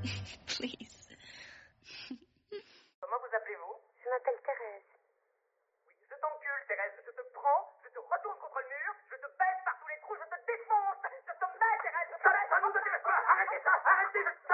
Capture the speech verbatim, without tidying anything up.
Please. Comment vous appelez-vous? Je m'appelle Thérèse. Oui, je t'encule, Thérèse. Je te prends, je te retourne contre le mur, je te baisse par tous les trous, je te défonce. Je te mets, Thérèse. Je te laisse. Ça nous intéresse pas. Arrêtez ça. Arrêtez.